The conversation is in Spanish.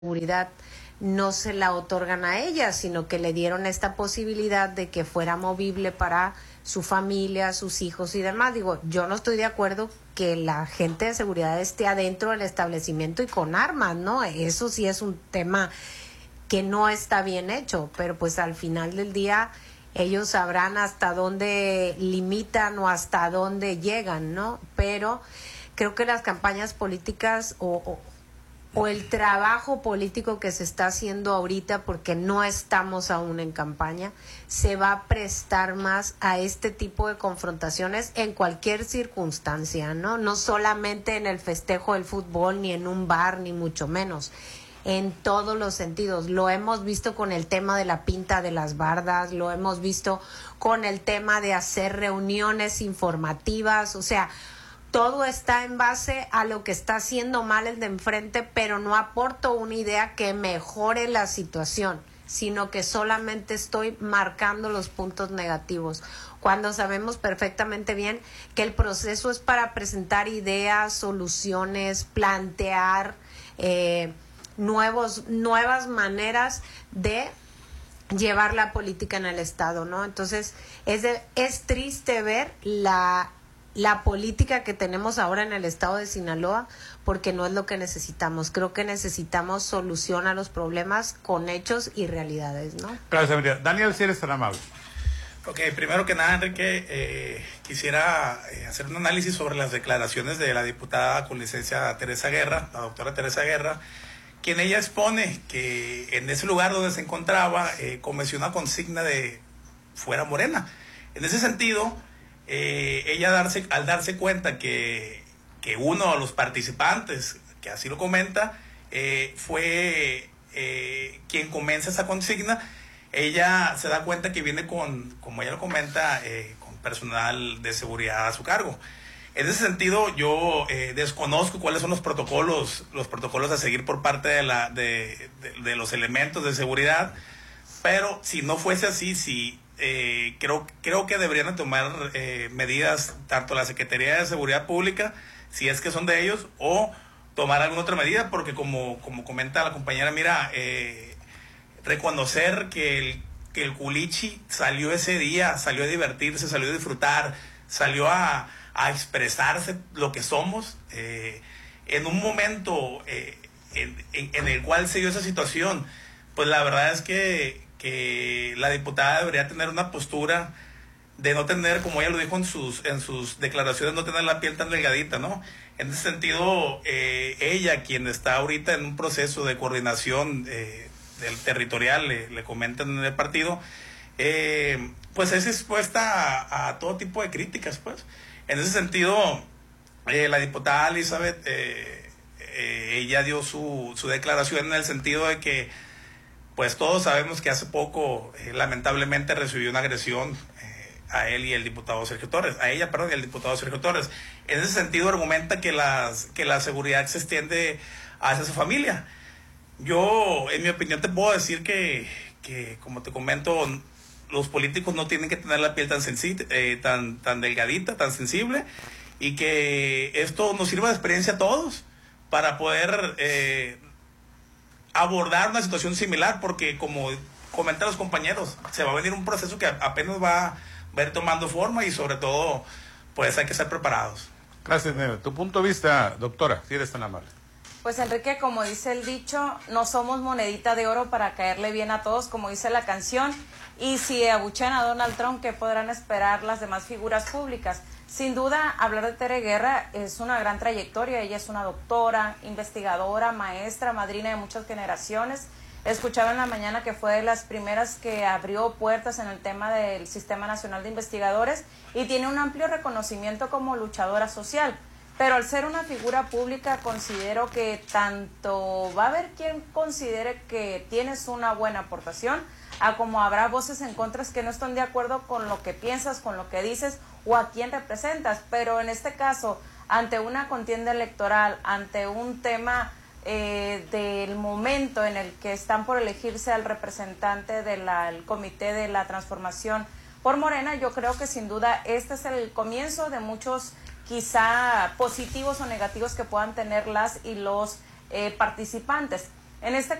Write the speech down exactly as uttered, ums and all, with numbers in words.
seguridad no se la otorgan a ella, sino que le dieron esta posibilidad de que fuera movible para su familia, sus hijos y demás. Digo, yo no estoy de acuerdo que la gente de seguridad esté adentro del establecimiento y con armas, ¿no? Eso sí es un tema que no está bien hecho, pero pues al final del día ellos sabrán hasta dónde limitan o hasta dónde llegan, ¿no? Pero creo que las campañas políticas o, o o el trabajo político que se está haciendo ahorita, porque no estamos aún en campaña, se va a prestar más a este tipo de confrontaciones en cualquier circunstancia, ¿no? No solamente en el festejo del fútbol, ni en un bar, ni mucho menos. En todos los sentidos. Lo hemos visto con el tema de la pinta de las bardas, lo hemos visto con el tema de hacer reuniones informativas, o sea, todo está en base a lo que está haciendo mal el de enfrente, pero no aporto una idea que mejore la situación, sino que solamente estoy marcando los puntos negativos, cuando sabemos perfectamente bien que el proceso es para presentar ideas, soluciones, plantear eh, nuevos, nuevas maneras de llevar la política en el Estado, ¿no? Entonces, es, de, es triste ver la... la política que tenemos ahora en el estado de Sinaloa, porque no es lo que necesitamos. Creo que necesitamos solución a los problemas con hechos y realidades, ¿no? Gracias, María. Daniel, si eres tan amable. Ok, primero que nada, Enrique, eh, quisiera eh, hacer un análisis sobre las declaraciones de la diputada con licencia Teresa Guerra, la doctora Teresa Guerra, quien ella expone que en ese lugar donde se encontraba eh, cometió una consigna de fuera Morena. En ese sentido, Eh, ella darse, al darse cuenta que, que uno de los participantes, que así lo comenta, eh, fue eh, quien comienza esa consigna, ella se da cuenta que viene con, como ella lo comenta, eh, con personal de seguridad a su cargo. En ese sentido, yo eh, desconozco cuáles son los protocolos, los protocolos a seguir por parte de, la, de, de, de los elementos de seguridad, pero si no fuese así, si Eh, creo, creo que deberían tomar eh, medidas tanto la Secretaría de Seguridad Pública, si es que son de ellos, o tomar alguna otra medida, porque como, como comenta la compañera, mira, eh, reconocer que el, que el culichi salió ese día, salió a divertirse, salió a disfrutar, salió a, a expresarse lo que somos, eh, en un momento eh, en, en, en el cual se dio esa situación, pues la verdad es que que la diputada debería tener una postura de no tener, como ella lo dijo en sus en sus declaraciones, no tener la piel tan delgadita, ¿no? En ese sentido, eh, ella, quien está ahorita en un proceso de coordinación eh, del territorial, le, le comentan en el partido, eh, pues es expuesta a, a todo tipo de críticas, pues. En ese sentido, eh, la diputada Elizabeth, eh, eh, ella dio su, su declaración en el sentido de que pues todos sabemos que hace poco, eh, lamentablemente, recibió una agresión eh, a él y el diputado Sergio Torres, a ella, perdón, y el diputado Sergio Torres. En ese sentido argumenta que, las, que la seguridad se extiende hacia su familia. Yo, en mi opinión, te puedo decir que, que como te comento, los políticos no tienen que tener la piel tan, sensible, eh, tan, tan delgadita, tan sensible, y que esto nos sirva de experiencia a todos para poder Eh, abordar una situación similar, porque como comentan los compañeros, se va a venir un proceso que apenas va, va a ir tomando forma y sobre todo, pues hay que estar preparados. Gracias, Nero. Tu punto de vista, doctora, si eres tan amable. Pues Enrique, como dice el dicho, no somos monedita de oro para caerle bien a todos, como dice la canción, y si abuchean a Donald Trump, ¿qué podrán esperar las demás figuras públicas? Sin duda, hablar de Tere Guerra es una gran trayectoria. Ella es una doctora, investigadora, maestra, madrina de muchas generaciones. Escuchaba en la mañana que fue de las primeras que abrió puertas en el tema del Sistema Nacional de Investigadores y tiene un amplio reconocimiento como luchadora social. Pero al ser una figura pública, considero que tanto va a haber quien considere que tienes una buena aportación, a como habrá voces en contra que no están de acuerdo con lo que piensas, con lo que dices o a quién representas. Pero en este caso, ante una contienda electoral, ante un tema eh, del momento en el que están por elegirse al representante del Comité de la Transformación por Morena, yo creo que sin duda este es el comienzo de muchos quizá positivos o negativos que puedan tener las y los eh, participantes. En este